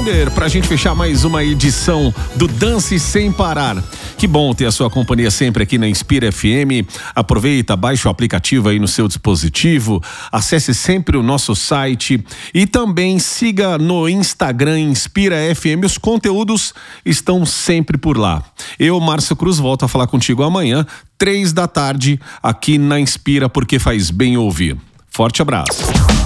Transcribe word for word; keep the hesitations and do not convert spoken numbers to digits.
Stronger pra gente fechar mais uma edição do Dance Sem Parar. Que bom ter a sua companhia sempre aqui na Inspira F M. Aproveita, baixe o aplicativo aí no seu dispositivo, acesse sempre o nosso site e também siga no Instagram Inspira F M. Os conteúdos estão sempre por lá. Eu, Márcio Cruz, volto a falar contigo amanhã, três da tarde, aqui na Inspira, porque faz bem ouvir. Forte abraço.